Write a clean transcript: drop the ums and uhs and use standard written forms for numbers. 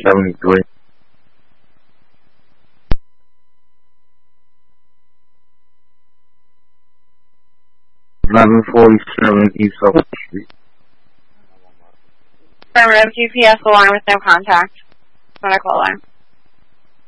73. 1147 East Suffolk Street. Affirmative, GPS alarm with no contact. Medical alarm.